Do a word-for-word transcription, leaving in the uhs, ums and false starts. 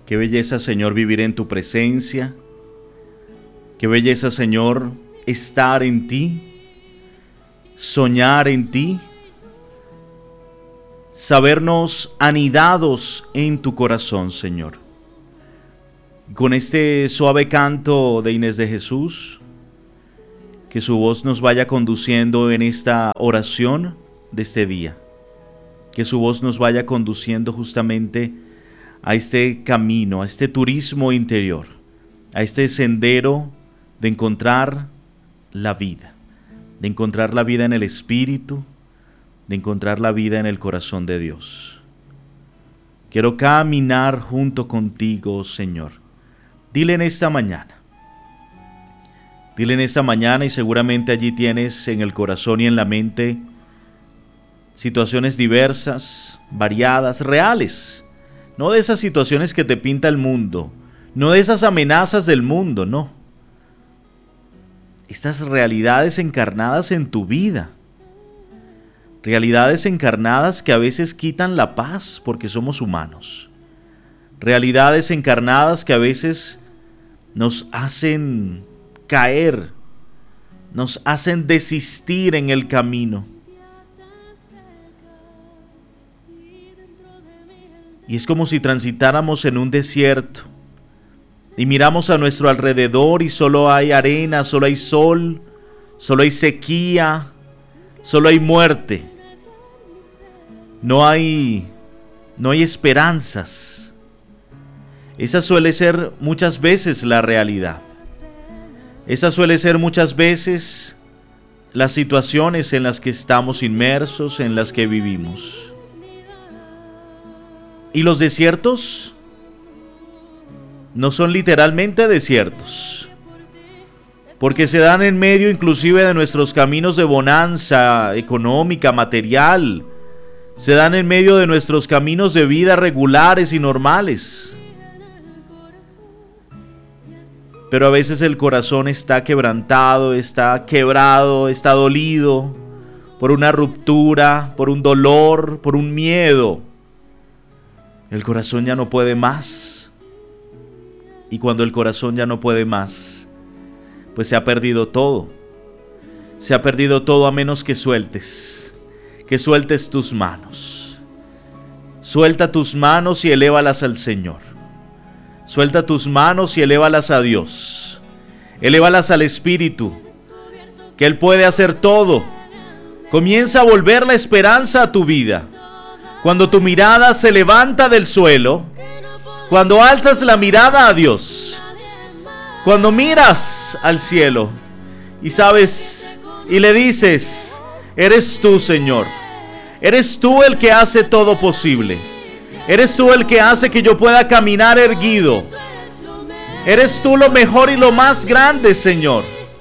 Qué belleza, Señor, vivir en tu presencia. Qué belleza, Señor, estar en ti, soñar en ti, sabernos anidados en tu corazón, Señor. Con este suave canto de Inés de Jesús, que su voz nos vaya conduciendo en esta oración de este día. Que su voz nos vaya conduciendo justamente a este camino, a este turismo interior, a este sendero de encontrar la vida, de encontrar la vida en el Espíritu, de encontrar la vida en el corazón de Dios. Quiero caminar junto contigo, Señor. Dile en esta mañana, dile en esta mañana, y seguramente allí tienes en el corazón y en la mente situaciones diversas, variadas, reales. No de esas situaciones que te pinta el mundo, no de esas amenazas del mundo, no. Estas realidades encarnadas en tu vida. Realidades encarnadas que a veces quitan la paz porque somos humanos. Realidades encarnadas que a veces nos hacen caer, nos hacen desistir en el camino. Y es como si transitáramos en un desierto y miramos a nuestro alrededor y solo hay arena, solo hay sol, solo hay sequía, solo hay muerte. No hay, no hay esperanzas. Esa suele ser muchas veces la realidad. Esa suele ser muchas veces las situaciones en las que estamos inmersos, en las que vivimos. Y los desiertos no son literalmente desiertos, porque se dan en medio inclusive de nuestros caminos de bonanza económica, material. Se dan en medio de nuestros caminos de vida regulares y normales. Pero a veces el corazón está quebrantado, está quebrado, está dolido por una ruptura, por un dolor, por un miedo. El corazón ya no puede más. Y cuando el corazón ya no puede más, pues se ha perdido todo. Se ha perdido todo a menos que sueltes. Que sueltes tus manos. Suelta tus manos y elévalas al Señor. Suelta tus manos y elévalas a Dios. Elévalas al Espíritu, que Él puede hacer todo. Comienza a volver la esperanza a tu vida. Cuando tu mirada se levanta del suelo, cuando alzas la mirada a Dios, cuando miras al cielo y sabes y le dices: eres tú, Señor, eres tú el que hace todo posible, eres tú el que hace que yo pueda caminar erguido, eres tú lo mejor y lo más grande, Señor.